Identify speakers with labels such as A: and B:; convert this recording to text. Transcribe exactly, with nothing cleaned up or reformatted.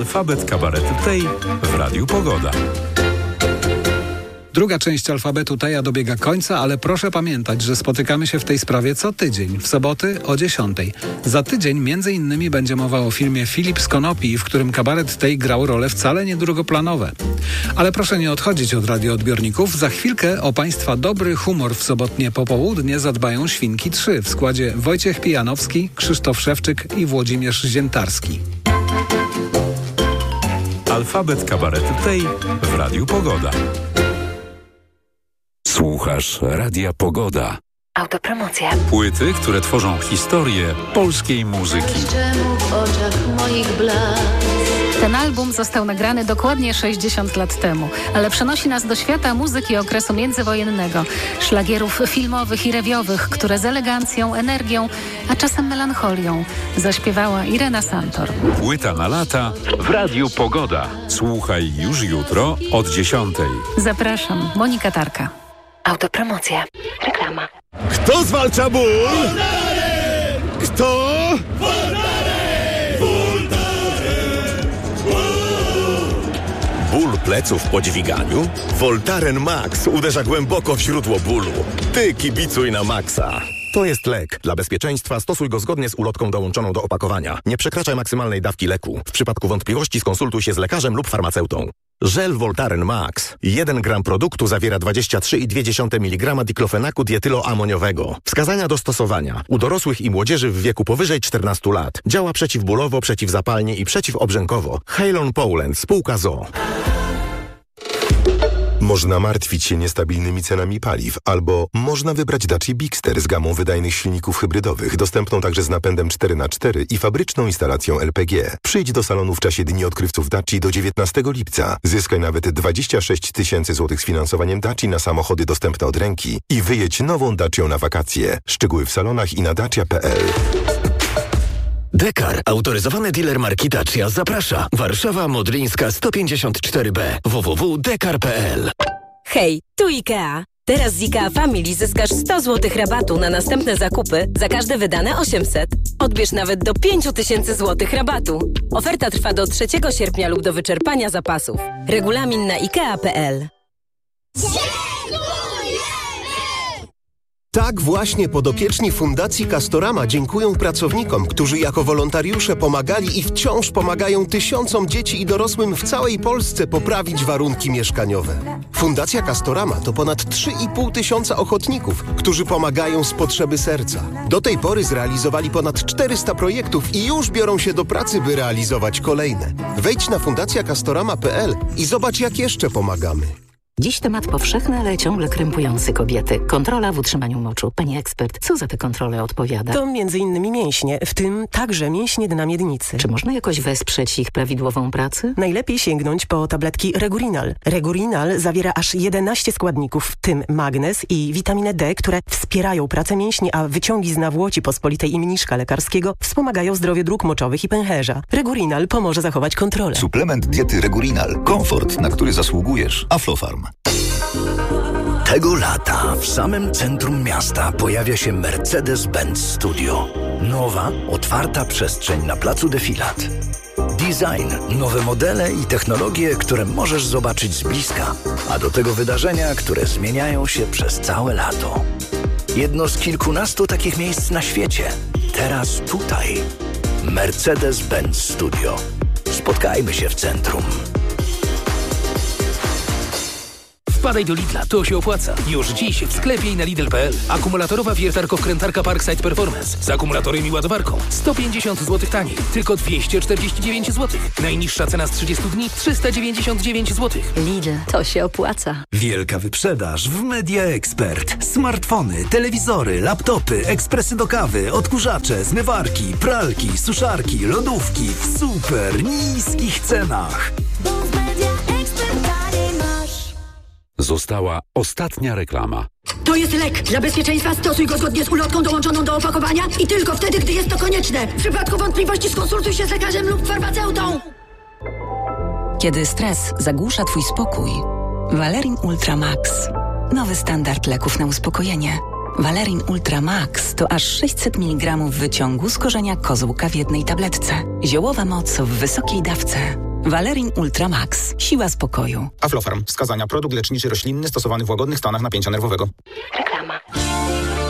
A: Alfabet kabaretu tej w Radiu Pogoda.
B: Druga część alfabetu Teja dobiega końca, ale proszę pamiętać, że spotykamy się w tej sprawie co tydzień, w soboty o dziesiątej. Za tydzień między innymi będzie mowa o filmie Filip z Konopi, w którym kabaret Tej grał role wcale nie drugoplanowe. Ale proszę nie odchodzić od radioodbiorników. Za chwilkę o Państwa dobry humor w sobotnie popołudnie zadbają Świnki trzy w składzie Wojciech Pijanowski, Krzysztof Szewczyk i Włodzimierz Ziętarski.
A: Alfabet kabaretu Tej w Radiu Pogoda. Słuchasz Radia Pogoda.
C: Autopromocja.
A: Płyty, które tworzą historię polskiej muzyki.
D: Ten album został nagrany dokładnie sześćdziesiąt lat temu, ale przenosi nas do świata muzyki okresu międzywojennego, szlagierów filmowych i rewiowych, które z elegancją, energią, a czasem melancholią zaśpiewała Irena Santor.
A: Płyta na lata w Radiu Pogoda. Słuchaj już jutro od dziesiątej.
D: Zapraszam, Monika Tarka.
C: Autopromocja. Reklama.
E: Kto zwalcza ból? Kto? Ból pleców po dźwiganiu? Voltaren Max uderza głęboko w źródło bólu. Ty kibicuj na maksa. To jest lek. Dla bezpieczeństwa stosuj go zgodnie z ulotką dołączoną do opakowania. Nie przekraczaj maksymalnej dawki leku. W przypadku wątpliwości skonsultuj się z lekarzem lub farmaceutą. Żel Voltaren Max. jeden gram produktu zawiera dwadzieścia trzy przecinek dwa miligrama diklofenaku dietyloamoniowego. Wskazania do stosowania. U dorosłych i młodzieży w wieku powyżej czternastu lat. Działa przeciwbólowo, przeciwzapalnie i przeciwobrzękowo. Halon Poland, spółka z o o.
F: Można martwić się niestabilnymi cenami paliw, albo można wybrać Dacia Bigster z gamą wydajnych silników hybrydowych, dostępną także z napędem cztery na cztery i fabryczną instalacją L P G. Przyjdź do salonu w czasie Dni Odkrywców Daci do dziewiętnastego lipca. Zyskaj nawet dwadzieścia sześć tysięcy złotych z finansowaniem Daci na samochody dostępne od ręki i wyjedź nową Dacią na wakacje. Szczegóły w salonach i na dacia kropka p l.
G: Dekar, autoryzowany dealer marki Dacia, zaprasza. Warszawa Modlińska sto pięćdziesiąt cztery B. w w w kropka dekar kropka p l.
H: Hej, tu IKEA. Teraz z IKEA Family zyskasz sto złotych rabatu na następne zakupy za każde wydane osiemset. Odbierz nawet do pięć tysięcy złotych rabatu. Oferta trwa do trzeciego sierpnia lub do wyczerpania zapasów. Regulamin na ikea kropka p l.
I: Tak właśnie podopieczni Fundacji Castorama dziękują pracownikom, którzy jako wolontariusze pomagali i wciąż pomagają tysiącom dzieci i dorosłym w całej Polsce poprawić warunki mieszkaniowe. Fundacja Castorama to ponad trzy i pół tysiąca ochotników, którzy pomagają z potrzeby serca. Do tej pory zrealizowali ponad czterysta projektów i już biorą się do pracy, by realizować kolejne. Wejdź na fundacja castorama kropka p l i zobacz, jak jeszcze pomagamy.
J: Dziś temat powszechny, ale ciągle krępujący kobiety. Kontrola w utrzymaniu moczu. Pani ekspert, co za te kontrole odpowiada?
K: To między innymi mięśnie, w tym także mięśnie dna miednicy.
J: Czy można jakoś wesprzeć ich prawidłową pracę?
K: Najlepiej sięgnąć po tabletki Regurinal. Regurinal zawiera aż jedenaście składników, w tym magnez i witaminę D, które wspierają pracę mięśni, a wyciągi z nawłoci pospolitej i mniszka lekarskiego wspomagają zdrowie dróg moczowych i pęcherza. Regurinal pomoże zachować kontrolę.
L: Suplement diety Regurinal. Komfort, na który zasługujesz. Aflofarm.
G: Tego lata w samym centrum miasta pojawia się Mercedes-Benz Studio. Nowa, otwarta przestrzeń na placu Defilat. Design, nowe modele i technologie, które możesz zobaczyć z bliska. A do tego wydarzenia, które zmieniają się przez całe lato. Jedno z kilkunastu takich miejsc na świecie. Teraz tutaj. Mercedes-Benz Studio. Spotkajmy się w centrum.
M: Wpadaj do Lidla, to się opłaca. Już dziś w sklepie i na Lidl kropka p l. Akumulatorowa wiertarko-wkrętarka Parkside Performance z akumulatorem i ładowarką. sto pięćdziesiąt złotych taniej, tylko dwieście czterdzieści dziewięć złotych. Najniższa cena z trzydziestu dni trzysta dziewięćdziesiąt dziewięć złotych.
J: Lidl, to się opłaca.
N: Wielka wyprzedaż w Media Expert. Smartfony, telewizory, laptopy, ekspresy do kawy, odkurzacze, zmywarki, pralki, suszarki, lodówki w super niskich cenach.
A: Została ostatnia reklama.
O: To jest lek. Dla bezpieczeństwa stosuj go zgodnie z ulotką dołączoną do opakowania i tylko wtedy, gdy jest to konieczne. W przypadku wątpliwości skonsultuj się z lekarzem lub farmaceutą.
P: Kiedy stres zagłusza twój spokój, Valerin Ultra Max. Nowy standard leków na uspokojenie. Valerin Ultra Max to aż sześćset miligramów wyciągu z korzenia kozłka w jednej tabletce. Ziołowa moc w wysokiej dawce. Valerin Ultra Max. Siła spokoju.
Q: Aflofarm. Wskazania: produkt leczniczy roślinny stosowany w łagodnych stanach napięcia nerwowego.